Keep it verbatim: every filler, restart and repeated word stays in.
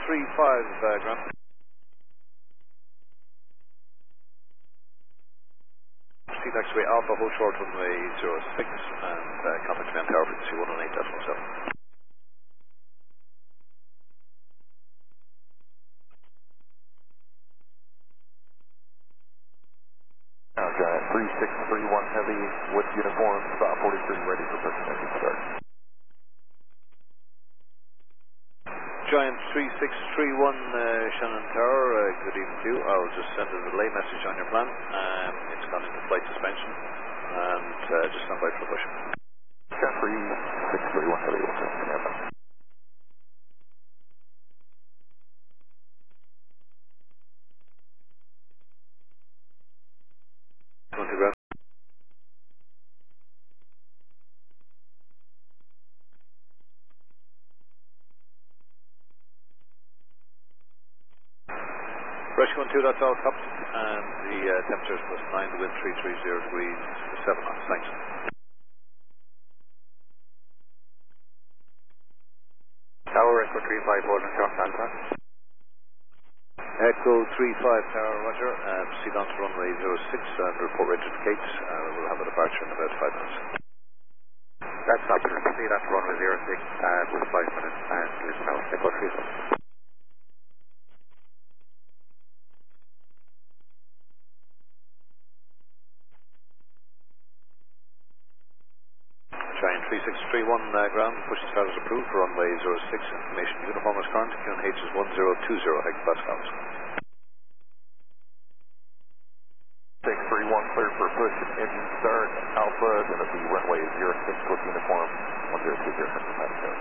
three five, uh, ground. C taxiway Alpha, hold short runway zero six, and uh, contact command tower frequency one one eight point seven. Now Giant three six three one Heavy with uniform, stop forty-three, ready for person engine start. Giant three six three one, uh, Shannon Tower, uh, good evening to you. I'll just send a delay message on your plan. Um, it's gone into flight suspension, and uh, just stand by for push. Giant three six three one Heavy, what's up? twenty ground. Rescue one two, that's all copied, and the uh, temperature is plus nine, the wind three three zero degrees, seven knots. Thanks. Tower Echo three five, Golden Cross Alpha. Echo three five Tower, roger. Uh, proceed on to runway zero six and report ready to Cape. Uh, we'll have a departure in about five minutes. That's up to proceed on to runway zero six and with five minutes and listen now, Echo three five. Giant three six three one, uh, ground, pushing start is approved for runway zero six, information uniform is current, Q N H is one zero two zero hectopascals. six three one, clear for push and engine start, Alpha, going to be runway zero six with uniform, one zero two zero hectopascals.